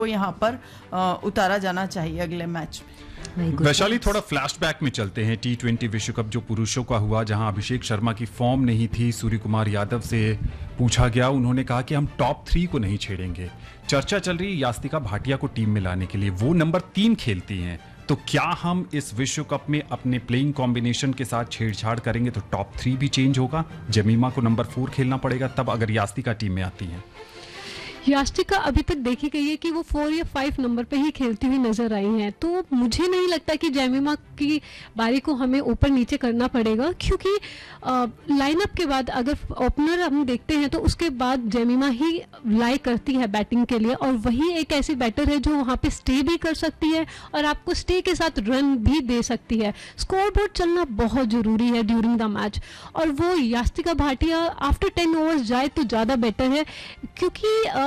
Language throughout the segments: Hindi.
को यहाँ पर उतारा जाना चाहिए अगले मैच में। वैशाली, थोड़ा फ्लैशबैक में चलते हैं। T20 विश्व कप जो पुरुषों का हुआ, जहां अभिषेक शर्मा की फॉर्म नहीं थी, सूर्य कुमार यादव से पूछा गया, उन्होंने कहा कि हम टॉप 3 को नहीं छेड़ेंगे। चर्चा चल रही है यास्तिका भाटिया को टीम में लाने के लिए, वो नंबर 3 खेलती हैं। तो क्या हम इस विश्व कप में अपने प्लेइंग कॉम्बिनेशन के साथ छेड़छाड़ करेंगे तो टॉप 3 भी चेंज होगा? जमीमा को नंबर 4 खेलना पड़ेगा तब, अगर यास्तिका टीम में आती हैं। यास्तिका अभी तक देखी गई है कि वो 4 या 5 नंबर पे ही खेलती हुई नजर आई हैं, तो मुझे नहीं लगता कि जमीमा की बारी को हमें ऊपर नीचे करना पड़ेगा, क्योंकि लाइनअप के बाद अगर ओपनर हम देखते हैं तो उसके बाद जमीमा ही लाई करती है बैटिंग के लिए, और वही एक ऐसी बैटर है जो वहाँ पे स्टे भी कर सकती है और आपको स्टे के साथ रन भी दे सकती है। स्कोर बोर्ड चलना बहुत ज़रूरी है ड्यूरिंग द मैच, और वो यास्तिका भाटिया आफ्टर 10 ओवर्स जाए तो ज़्यादा बेटर है, क्योंकि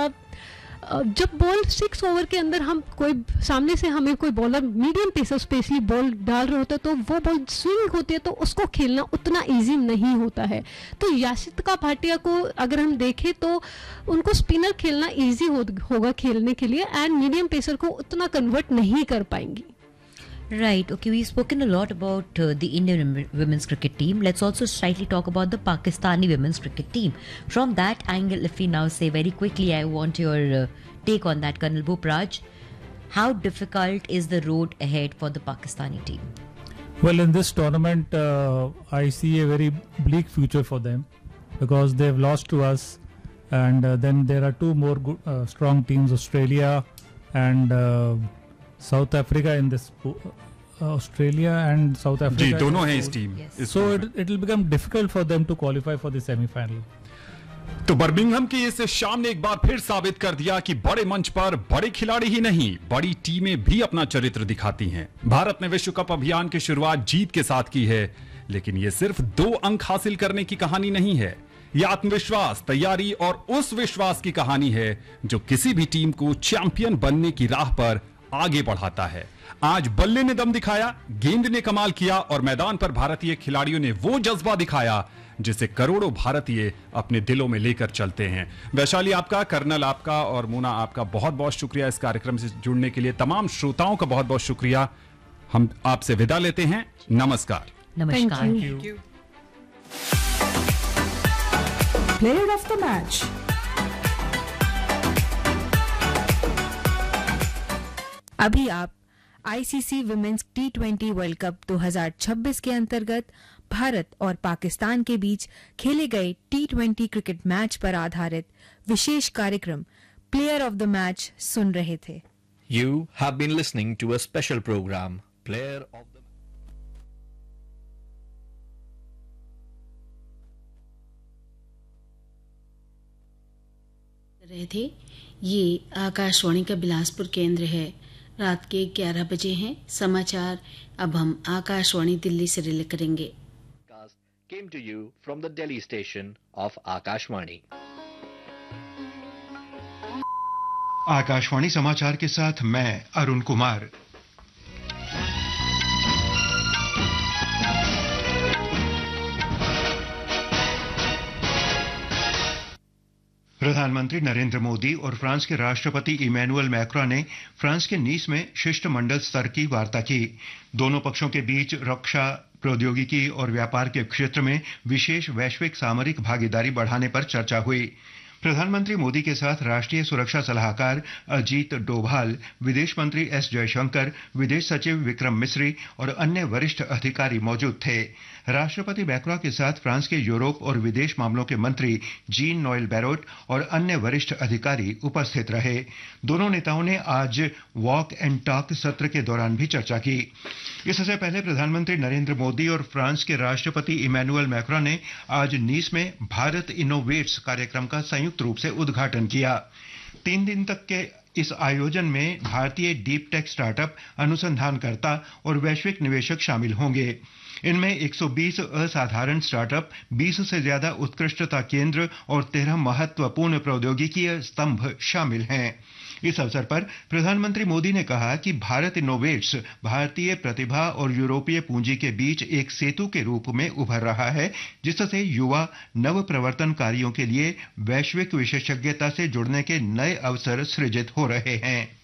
जब बॉल 6 ओवर के अंदर हम कोई सामने से हमें कोई bowler medium pacer specially ball डाल रहा होता है तो वो बॉल स्विंग होती है, तो उसको खेलना उतना इजी नहीं होता है। तो यास्तिका भाटिया को अगर हम देखें तो उनको स्पिनर खेलना इजी होगा खेलने के लिए, एंड मीडियम पेसर को उतना कन्वर्ट नहीं कर पाएंगी। Right. Okay, we've spoken a lot about the Indian women's cricket team. Let's also slightly talk about the Pakistani women's cricket team. From that angle, if we now say very quickly, I want your take on that, Colonel Bhupraj. How difficult is the road ahead for the Pakistani team? Well, in this tournament, I see a very bleak future for them because they've lost to us, and then there are 2 more good, strong teams, Australia and South Africa in this. Australia and South Africa. जी, दोनों हैं इस team. So it will become difficult for them to qualify for the semi-final. तो बर्मिंघम की इस शाम ने एक बार फिर साबित कर दिया कि बड़े मंच पर बड़े खिलाड़ी ही नहीं, बड़ी टीमें भी अपना चरित्र दिखाती हैं। भारत ने विश्व कप अभियान की शुरुआत जीत के साथ की है, लेकिन यह सिर्फ 2 अंक हासिल करने की कहानी नहीं है। यह आत्मविश्वास, तैयारी और उस विश्वास की कहानी है जो किसी भी टीम को चैंपियन बनने की राह पर आगे बढ़ाता है। आज बल्ले ने दम दिखाया, गेंद ने कमाल किया और मैदान पर भारतीय खिलाड़ियों ने वो जज्बा दिखाया जिसे करोड़ों भारतीय अपने दिलों में लेकर चलते हैं। वैशाली आपका, कर्नल आपका और मोना आपका बहुत बहुत शुक्रिया इस कार्यक्रम से जुड़ने के लिए। तमाम श्रोताओं का बहुत बहुत शुक्रिया। हम आपसे विदा लेते हैं। नमस्कार। नमस्कार। Thank you. Player of the match. अभी आप ICC women's T20 world cup 2026 के अंतर्गत भारत और पाकिस्तान के बीच खेले गए T20 क्रिकेट मैच पर आधारित विशेष कार्यक्रम प्लेयर ऑफ द मैच सुन रहे थे। You have been listening to a special program, Player of the रहे थे। ये आकाशवाणी का बिलासपुर केंद्र है। रात के 11 बजे हैं। समाचार अब हम आकाशवाणी दिल्ली से रिले करेंगे। came to you from the Delhi station of Akashvani. Akashvani समाचार के साथ मैं अरुण कुमार। प्रधानमंत्री नरेंद्र मोदी और फ्रांस के राष्ट्रपति इमैनुअल मैक्रों ने फ्रांस के नीस में शिष्टमंडल स्तर की वार्ता की। दोनों पक्षों के बीच रक्षा, प्रौद्योगिकी और व्यापार के क्षेत्र में विशेष वैश्विक सामरिक भागीदारी बढ़ाने पर चर्चा हुई। प्रधानमंत्री मोदी के साथ राष्ट्रीय सुरक्षा सलाहकार अजीत डोभाल, विदेश मंत्री एस जयशंकर, विदेश सचिव विक्रम मिस्री और अन्य वरिष्ठ अधिकारी मौजूद थे। राष्ट्रपति मैक्रों के साथ फ्रांस के यूरोप और विदेश मामलों के मंत्री जीन नोएल बैरोट और अन्य वरिष्ठ अधिकारी उपस्थित रहे। दोनों नेताओं ने आज वॉक एंड टॉक सत्र के दौरान भी चर्चा की। इससे पहले प्रधानमंत्री नरेंद्र मोदी और फ्रांस के राष्ट्रपति इमैनुअल मैक्रों ने आज नीस में भारत इनोवेट्स कार्यक्रम का संयुक्त रूप से उद्घाटन किया। 3 दिन तक के इस आयोजन में भारतीय डीप टेक स्टार्टअप, अनुसंधानकर्ता और वैश्विक निवेशक शामिल होंगे। इनमें 120 असाधारण स्टार्टअप, 20 से ज्यादा उत्कृष्टता केंद्र और 13 महत्वपूर्ण प्रौद्योगिकीय स्तंभ शामिल हैं। इस अवसर पर प्रधानमंत्री मोदी ने कहा कि भारत इनोवेट्स भारतीय प्रतिभा और यूरोपीय पूंजी के बीच एक सेतु के रूप में उभर रहा है, जिससे युवा नव प्रवर्तनकारियों के लिए वैश्विक विशेषज्ञता से जुड़ने के नए अवसर सृजित हो रहे हैं।